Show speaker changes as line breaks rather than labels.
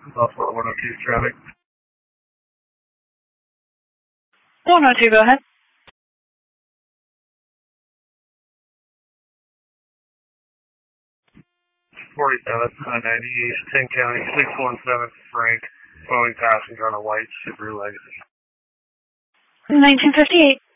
Buffalo 102 traffic.
102, go ahead.
47, 90 East, 10 County, 617 Frank, Boeing passenger on a white Subaru Legacy.
1958.